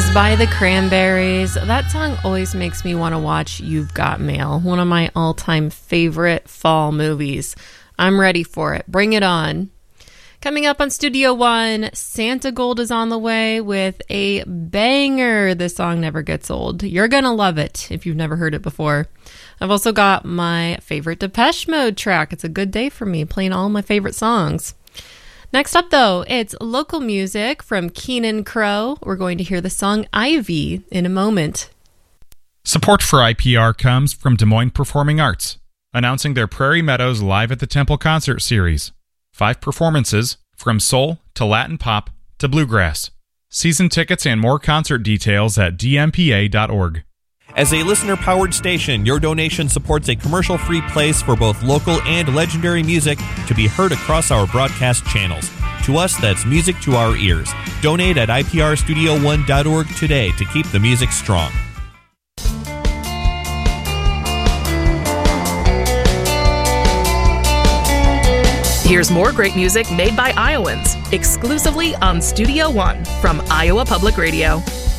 by the Cranberries. That song always makes me want to watch You've Got Mail, one of my all-time favorite fall movies. I'm ready for it. Bring it on. Coming up on Studio One, Santa Gold is on the way with a banger. This song never gets old. You're going to love it if you've never heard it before. I've also got my favorite Depeche Mode track. It's a good day for me, playing all my favorite songs. Next up, though, it's local music from Keenan Crow. We're going to hear the song Ivy in a moment. Support for IPR comes from Des Moines Performing Arts, announcing their Prairie Meadows Live at the Temple concert series. 5 performances, from soul to Latin pop to bluegrass. Season tickets and more concert details at dmpa.org. As a listener-powered station, your donation supports a commercial-free place for both local and legendary music to be heard across our broadcast channels. To us, that's music to our ears. Donate at iprstudio1.org today to keep the music strong. Here's more great music made by Iowans, exclusively on Studio One from Iowa Public Radio.